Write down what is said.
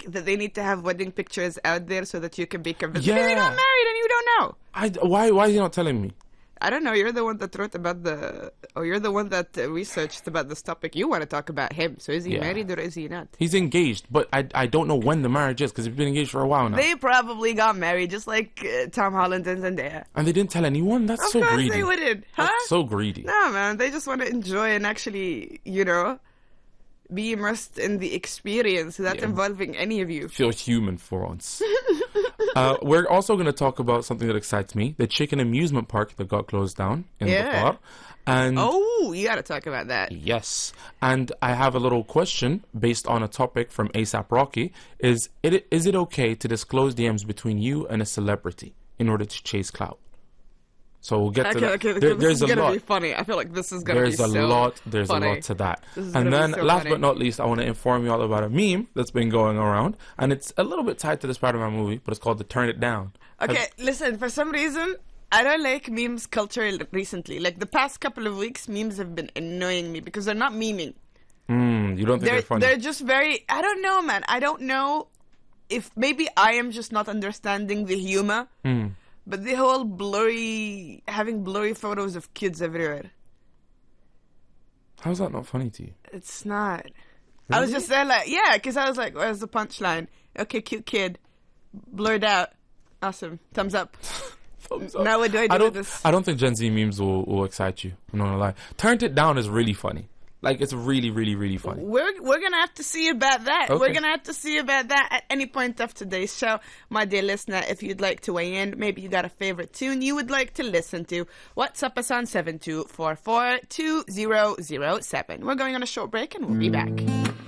that they need to have wedding pictures out there so that you can be convinced. Yeah. Maybe they got married and you don't know. Why is he not telling me? I don't know. You're the one that wrote about you're the one that researched about this topic. You want to talk about him. So is he married or is he not? He's engaged, but I don't know when the marriage is because he's been engaged for a while now. They probably got married just like Tom Holland and Zendaya. And they didn't tell anyone? That's so Of course greedy. they wouldn't. Huh? That's so greedy. No, man. They just want to enjoy and actually, be immersed in the experience without involving any of you. Feel human for once. We're also going to talk about something that excites me, the chicken amusement park that got closed down in Dhofar. And you got to talk about that. yes, and I have a little question based on a topic from ASAP Rocky. Is it okay to disclose DMs between you and a celebrity in order to chase clout? So we'll get to that. Okay, there's this is a going to lot. be funny. I feel like this is going to be There's so a lot funny. to that. This is And gonna then, be so last funny. but not least, I want to inform you all about a meme that's been going around. And it's a little bit tied to the Spider-Man movie, but it's called the Turn It Down. Okay, listen, for some reason, I don't like memes culture recently. Like, the past couple of weeks, memes have been annoying me because they're not memeing. You don't think they're funny? They're just very... I don't know, man. I don't know if... Maybe I am just not understanding the humor. But the whole having blurry photos of kids everywhere. How's that not funny to you? It's not. I was just there like, because I was like, where's the punchline? Okay, cute kid. Blurred out. Awesome. Thumbs up. Thumbs up. Now what do I do with this? I don't think Gen Z memes will excite you. I'm not gonna lie. Turned It Down is really funny. Like, it's really, really, really funny. We're going to have to see about that. Okay. We're going to have to see about that at any point of today's show. My dear listener, if you'd like to weigh in, maybe you got a favorite tune you would like to listen to, WhatsApp us on 7244-2007. We're going on a short break and we'll be back.